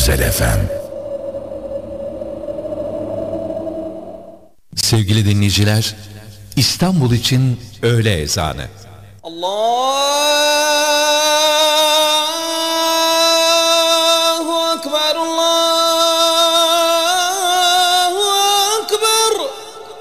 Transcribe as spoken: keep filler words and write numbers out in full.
Özel F M. Sevgili dinleyiciler, İstanbul için öğle ezanı. Allah